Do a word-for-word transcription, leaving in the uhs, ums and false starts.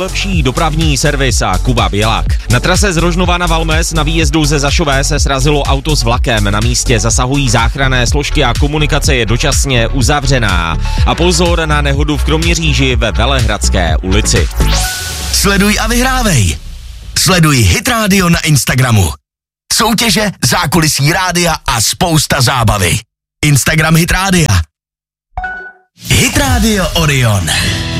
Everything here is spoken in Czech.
nejlepší dopravní servis a Kuba Bělák. Na trase z Rožnova na Valmes na výjezdu ze Zašové se srazilo auto s vlakem. Na místě zasahují záchranné složky a komunikace je dočasně uzavřená. A pozor na nehodu v Kroměříži ve Velehradské ulici. Sleduj a vyhrávej. Sleduj Hit Radio na Instagramu. Soutěže, zákulisí rádia a spousta zábavy. Instagram Hit Rádia. Hit Radio Orion.